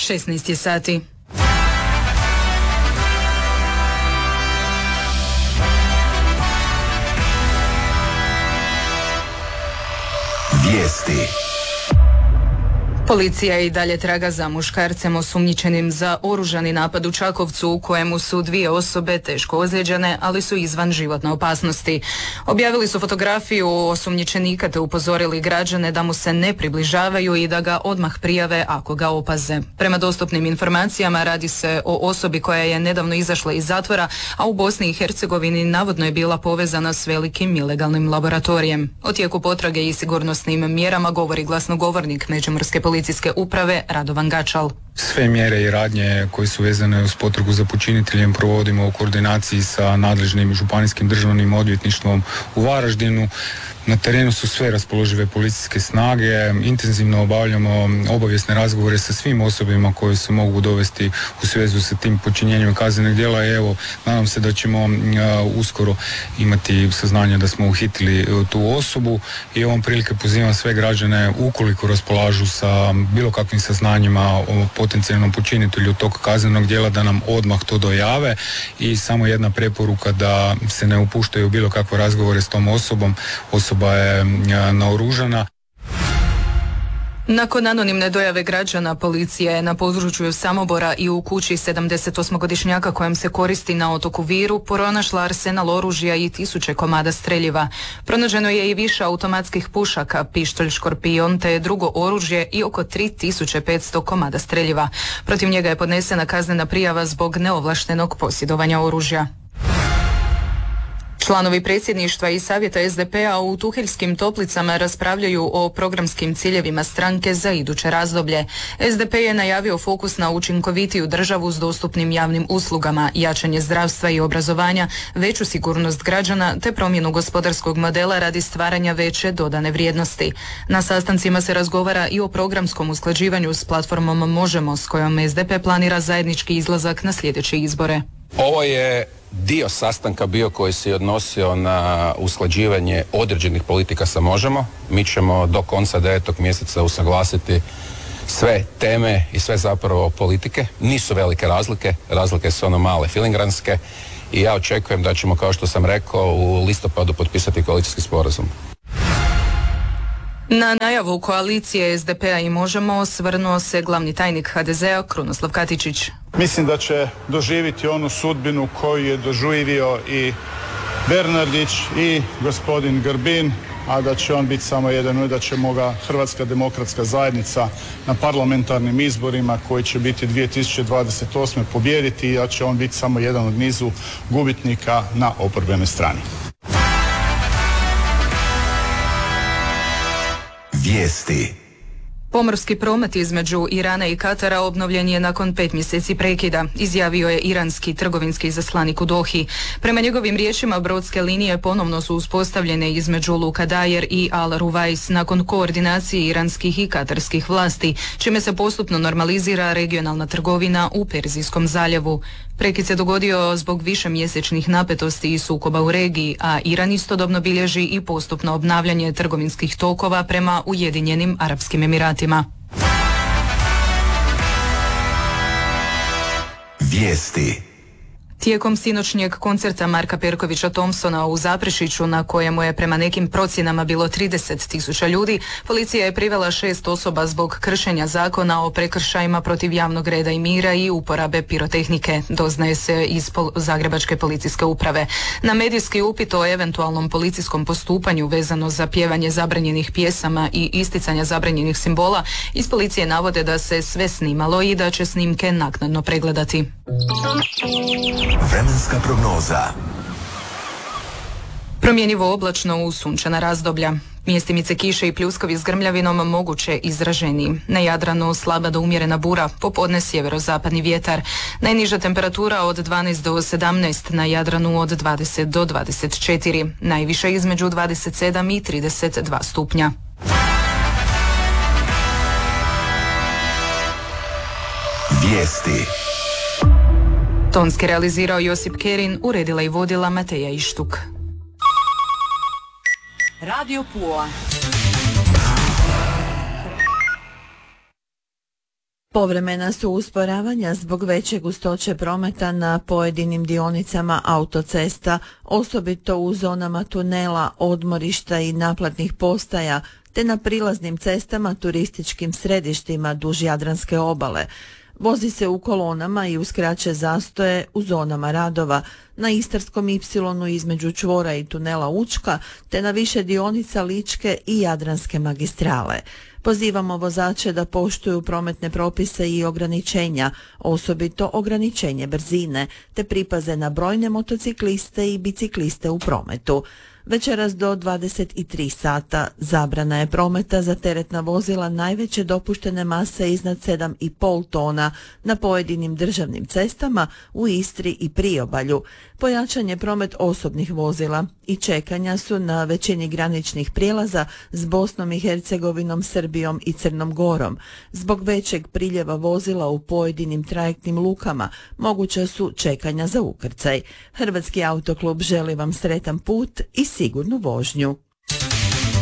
16 sati. Vijesti. Policija i dalje traga za muškarcem osumnjičenim za oružani napad u Čakovcu u kojemu su 2 osobe teško ozlijeđene, ali su izvan životne opasnosti. Objavili su fotografiju osumnjičenika te upozorili građane da mu se ne približavaju i da ga odmah prijave ako ga opaze. Prema dostupnim informacijama radi se o osobi koja je nedavno izašla iz zatvora, a u Bosni i Hercegovini navodno je bila povezana s velikim ilegalnim laboratorijem. O tijeku potrage i sigurnosnim mjerama govori glasnogovornik Međimurske policijske uprave Radovan Gačal. Sve mjere i radnje koje su vezane uz potragu za počiniteljem provodimo u koordinaciji sa nadležnim županijskim državnim odvjetništvom u Varaždinu. Na terenu su sve raspoložive policijske snage, intenzivno obavljamo obavijesne razgovore sa svim osobama koje se mogu dovesti u svezu sa tim počinjenjem kaznenih djela i evo, nadam se da ćemo uskoro imati saznanje da smo uhitili tu osobu i ovom prilike pozivam sve građane ukoliko raspolažu sa bilo kakvim saznanjima o potencijalnom počinitelju tog kaznenog djela da nam odmah to dojave i samo jedna preporuka da se ne upuštaju bilo kakve razgovore s tom osobom. Osoba je naoružana. Nakon anonimne dojave građana, policija je na području Samobora i u kući 78-godišnjaka kojem se koristi na otoku Viru pronašla arsenal oružja i 1000 komada streljiva. Pronađeno je i više automatskih pušaka, pištolj Škorpion te drugo oružje i oko 3500 komada streljiva. Protiv njega je podnesena kaznena prijava zbog neovlaštenog posjedovanja oružja. Članovi predsjedništva i savjeta SDP-a u Tuheljskim Toplicama raspravljaju o programskim ciljevima stranke za iduće razdoblje. SDP je najavio fokus na učinkovitiju državu s dostupnim javnim uslugama, jačanje zdravstva i obrazovanja, veću sigurnost građana te promjenu gospodarskog modela radi stvaranja veće dodane vrijednosti. Na sastancima se razgovara i o programskom usklađivanju s platformom Možemo, s kojom SDP planira zajednički izlazak na sljedeće izbore. Ovo je dio sastanka bio koji se odnosio na usklađivanje određenih politika sa Možemo. Mi ćemo do konca 9. mjeseca usaglasiti sve teme i sve zapravo politike. Nisu velike razlike su ono male filingranske i ja očekujem da ćemo, kao što sam rekao, u listopadu potpisati koalicijski sporazum. Na najavu koalicije SDP-a i Možemo osvrnuo se glavni tajnik HDZ-a Krunoslav Katičić. Mislim da će doživjeti onu sudbinu koju je doživio i Bernardić i gospodin Grbin, a da će on biti samo jedan, da ćemo ga Hrvatska demokratska zajednica na parlamentarnim izborima koji će biti 2028. pobijediti i da će on biti samo jedan od nizu gubitnika na oporbenoj strani. Vijesti. Pomorski promet između Irana i Katara obnovljen je nakon 5 mjeseci prekida, izjavio je iranski trgovinski izaslanik u Dohi. Prema njegovim riječima, brodske linije ponovno su uspostavljene između Luka Dajer i Al Ruwais nakon koordinacije iranskih i katarskih vlasti, čime se postupno normalizira regionalna trgovina u Perzijskom zaljevu. Prekid se dogodio zbog višemjesečnih napetosti i sukoba u regiji, a Iran istodobno bilježi i postupno obnavljanje trgovinskih tokova prema Ujedinjenim Arapskim Emiratima. Vijesti. Tijekom sinoćnjeg koncerta Marka Perkovića Thompsona u Zaprešiću, na kojemu je prema nekim procjenama bilo 30.000 ljudi, policija je privela 6 osoba zbog kršenja zakona o prekršajima protiv javnog reda i mira i uporabe pirotehnike, doznaje se iz Zagrebačke policijske uprave. Na medijski upit o eventualnom policijskom postupanju vezano za pjevanje zabranjenih pjesama i isticanja zabranjenih simbola, iz policije navode da se sve snimalo i da će snimke naknadno pregledati. Vremenska prognoza. Promjenjivo oblačno uz sunčana razdoblja. Mjestimice kiše i pljuskovi s grmljavinom moguće izraženiji. Na Jadranu slaba do umjerena bura, popodne sjeverozapadni vjetar. Najniža temperatura od 12 do 17, na Jadranu od 20 do 24. Najviše između 27 i 32 stupnja. Vijesti. Tonski realizirao Josip Kerin, uredila i vodila Mateja Ištuk. Radio Pula. Povremena su usporavanja zbog veće gustoće prometa na pojedinim dionicama autocesta, osobito u zonama tunela, odmorišta i naplatnih postaja, te na prilaznim cestama turističkim središtima duž Jadranske obale. Vozi se u kolonama i uz kraće zastoje u zonama radova, na Istarskom ipsilonu između čvora i tunela Učka, te na više dionica Ličke i Jadranske magistrale. Pozivamo vozače da poštuju prometne propise i ograničenja, osobito ograničenje brzine, te pripaze na brojne motocikliste i bicikliste u prometu. Večeras do 23 sata zabrana je prometa za teretna vozila najveće dopuštene mase iznad 7,5 tona na pojedinim državnim cestama u Istri i Priobalju. Pojačan je promet osobnih vozila i čekanja su na većini graničnih prijelaza s Bosnom i Hercegovinom, Srbijom i Crnom Gorom. Zbog većeg priljeva vozila u pojedinim trajektnim lukama moguća su čekanja za ukrcaj. Hrvatski autoklub želi vam sretan put i sigurnu vožnju.